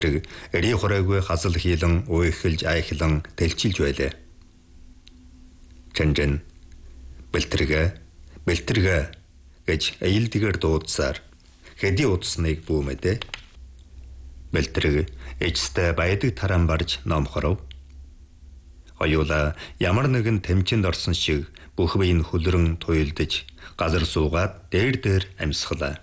Эри хоройгүй хасал хийлэн уйхэлж айхлан дэлчилж байлаа. Чэнжэн бэлтэргэ гэж аялдгээр дуудсаар хэдий удсныг бүүмэдэ. Бэлтэрэг эцтэй баядаг таран барж номхоров. Хоёулаа ямар нэгэн тэмчэнд орсон шиг бүх бие нь хөлрөн туйлдж газар суугаад дээр амьсгалаа.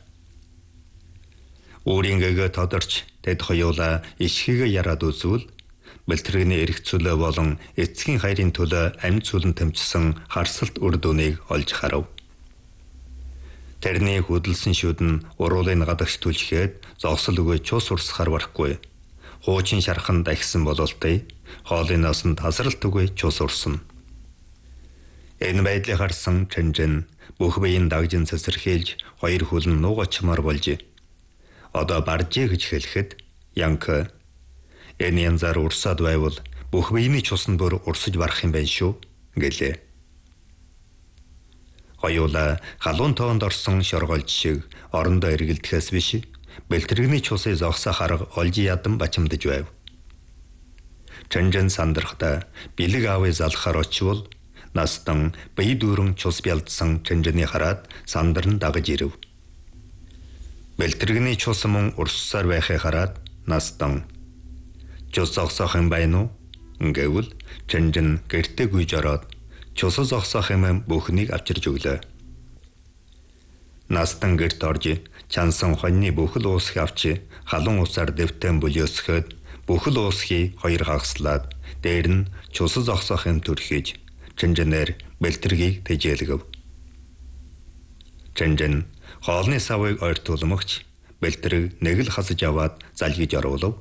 Өөрийн гэгээ тодорч тэд хоёулаа ишхийгээ яраад үзвэл бэлтрэгний эрх цөлөө болон эцгийн хайрын төлөө амьд цөлн тэмчсэн харсалт үр дүнийг олж харав. Тэрний хөдөлсөн шүд нь уруулын гадагш түлхээд зогсол өгөө чус урсахаар барахгүй. Хуучин шархан дахисан бололтой хоолыноос нь тасралт үгүй чус урсан. Энэ байдлыг харсан Чэнжэн бүх биеийн дагжин цэцэрхийлж хоёр хөл нь нуугачмаар болж одоо баржээ гэж хэлэхэд Янка энэ янзаар урсаад байвал бүх биений чус нь бүр урсаж барах юм байна шүү гэлээ. Хоёулаа халуун тоонд орсон шоргоолж шиг орондоо эргэлдэхээс биш бэлтрэгний чусыг зогсох арга олж ядан бачимдаж байв. Чэнжэн сандрахта бэлэг аавыг залхахаар очивол настан бие дүүрэн чус бялдсан Чэнжэний хараад сандар нь дагаж ирэв. Бэлтрэгний чус мөн урссаар байхыг хараад настан чус зогсох юм байна уу гэвэл Чэнжэн гэртээ гүйж ороод чус зогсох юм бүхнийг авчирж өглөө. Настан гэрт орж чансан хоньны бүхэл уусхийг авч халуун усаар дэвтэн бүлөөсгөхөд бүхэл уусхийг хоёр хагаслаад дээр нь чус зогсох юм төрхийж Чэнжэнээр бэлтэргийг тэжээлгэв. Чэнжэн хоолны савыг ойртуулмагч бэлтрэг нэг л хасаж аваад залгиж оруулав.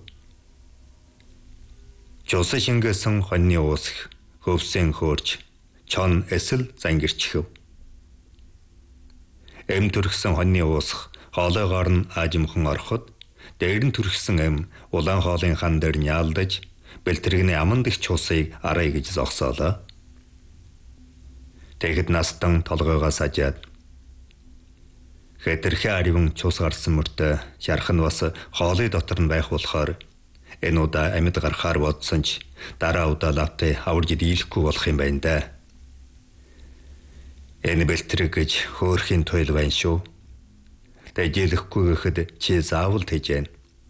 Чус шингээсэн хоньны уусх хөвсөн хөөрч чон эсэл зангирчихв. Эм төрхсөн хоньны уусх хоолойгоор нь аажимхан ороход дээр нь төрхсөн эм улаан хоолын хан дээр няалдаж бэлтрэгний аман дэх чусыг арай гэж зогсоолоо. Тэгэд настан толгойгоо сажаад хэтэрхээ ариван чус гарсан мөртөө шархан бас хоолой дотор нь байх болохоор энэ удаа амьд гарахаар бодсон ч дараа удаа лавтай аварж дийлэхгүй болох юм байна да. Энэ бэлтрэг гэж хөөрхийн туйл байна шүү. Тэжээлэхгүй гэхэд чи заавал тэжээн.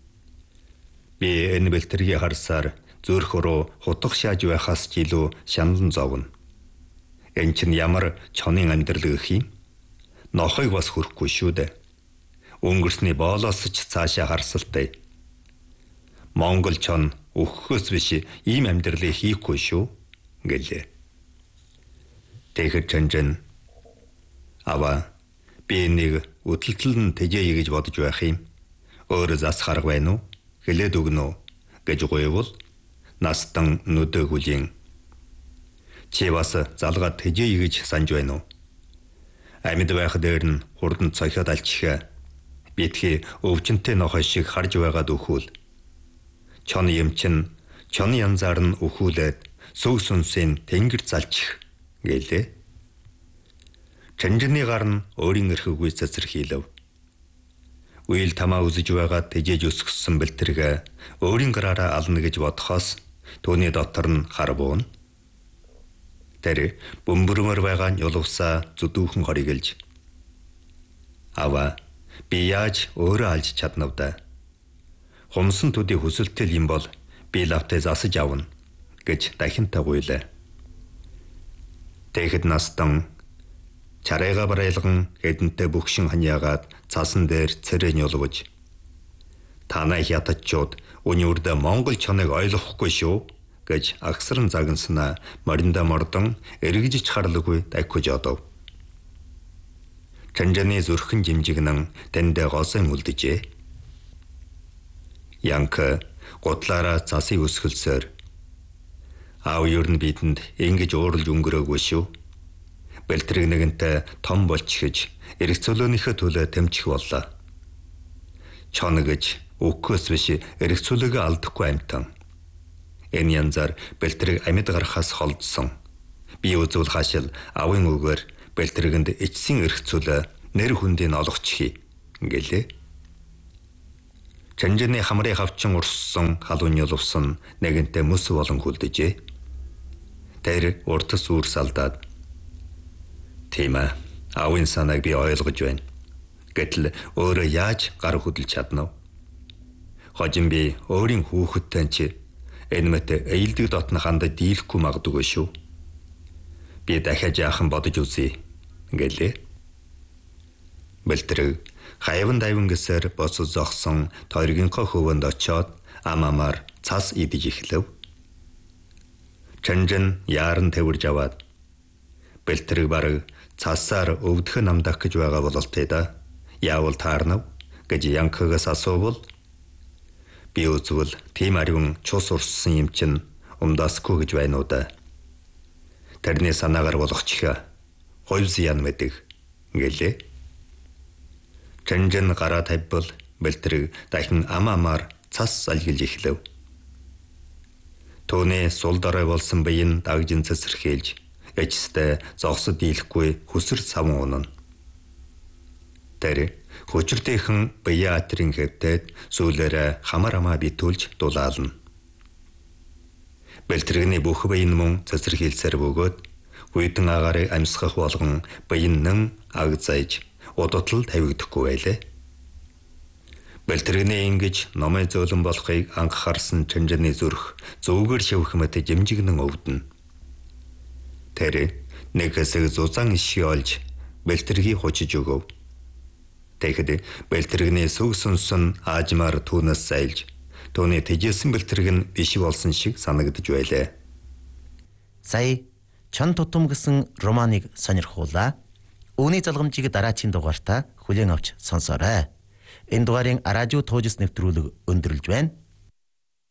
Би энэ бэлтрэгийг харсаар зүрх рүү хутга шааж байхаас ч илүү шаналн зовно. Энэ чинь ямар чонын амьдрал гэх юм? Нохойг бас хүрхгүй шүү дээ. Өнгөрсний боолоос ч цаашаа харсалтай. Монгол чон өгөхөөс биш ийм амьдралыг хийхгүй шүү гэлээ. Тэгэхэд Чэнжэн ава би нэг өдөлтөл нь тэжээе гэж бодож байх юм. Өөр зас харга байна уу? Хэлээд өгнө үү гэж гуйвал настан нүдэгүлийн чи бас залгаад тэжээе гэж санаж байна уу? Амьд байх дээр нь хурдан цохиод алчихаа. Битгий өвчнөтэй нохой шиг харж байгаад өхүүл. Чон юмчин чон янзаар нь өхүүлээд сүг сүнсийн тэнгэр залчих гэлээ. Чэнжэний гар нь өөрийн эрхгүй цэцэрхийлв. Үйл тамаа үзэж байгаа тэжээж өсгсөн бэлтэргээ өөрийн гараараа ална гэж бодохоос түүний дотор нь хар буун. Тэр бөмбөрмөр байгаа нь юлвсаа зүдүүхэн хориглж ава би яаж өөрөө алж чаднав да. Хумсан төдий хүсэлтэл юм бол би лавтай засаж авна гэж дахинтай гуйлаа. Тэгэхэд настан чарайга барайлган хэдэнтэй бөхшин ханяагаад цасан дээр цэрэн юлвж танай хятадчууд өний үрдэ Монгол чоныг ойлгохгүй шүү гэж агсран загнасна моринда мордон эргэж чарлаггүй дайггүй жодов. Чэнжэний зүрхэн жимжигнэн тэндэ госон үлдэжээ. Янка гутлаараа цасыг өсгөлсөөр аав юу нь бидэнд ингэж ууралж өнгөрөөгүй шүү. Бэлтрэг нэгэнтэй том болчихж эрх цөлөөнийхөө төлөө тэмчих боллоо. Чон гэж өгөхөөс биш эрх цөлөөгөө алдахгүй амтан. Энэ янзаар бэлтрэг амьд гарахаас холдсон. Би үзвэл хашил авын үгээр бэлтрэгэнд эцсийн эрх цөлөө нэр хүндийг олгочихъя гэлээ. Чанжины хамрын хавчин урссан халууны улвсан нэгэнтээ мөс болон хүлдэжээ. Тэр уртас үүр салдаад тийм ээ, аавын санааг би ойлгож байна. Гэтэл өөрөө яаж гар хөдлөж чадна вэ? Хожим би өөрийн хүүхэдтэй ч энэ мэт эйлдэг дотно хандаж дийлэхгүй магадгүй шүү. Би дахиад яахан бодож үзье гэлээ. Бэлтрэг хайван дайван гэсээр боцод зогсон тойргийнхоо хөвөнд очиод амамаар цас идэж эхлэв. Чанжин яаран тавирж аваад бэлтрэг бараг цасаар өвдөх намдах гэж байгаа бололтой да. Яавал таарнав гэж Янкагаас асуувал би үзвэл тийм ариун цус урссан юм чин умдасгүй гэж байна уу да. Тэрний санаагаар болгочихъя. Хойз ян мэдэх гэлээ. Чанжин гараа тавьбал бэлтрэг дахин амаамаар цас салгилж эхлэв. Төвний сул дорой болсон биеийн дагжин цэцэрхээлж эцэстээ зогсод дийлэхгүй хүсэр савн унана. Тэр хүчртэйхэн бие атрын хэвтээд сүүлээрээ хамар амаа битүүлж дулаална. Бэлтрэгний бүх биеийн мөн цэцэрхийлсээр бөгөөд хүйтэн агаарыг амьсгах болгон биенэн аг зайж удутал тавигдахгүй байлээ. Бэлтрэгний ингэж номой зөөлөн болохыг анх харсан Чанжины зүрх зөвгөр шивэх мэт жимжигнэн өвдөн. Тэр нэг хэсэг зузаан ишиг олж бэлтрэгийг хучиж өгөв. Тэгэхэд бэлтрэгний сүг сүнсэн аажмаар түүнээс сайлж түүний тэжээсэн бэлтрэг нь биш болсон шиг санагдж байлаа. Сая Чон тутам гэсэн романыг сонирхуулаа. Үүний залгамжийг дараачийн дугаартаа хүлээн авч сонсоорой. Энэ дугаарын радио туужс нэвтрүүлэг өндөрлж байна.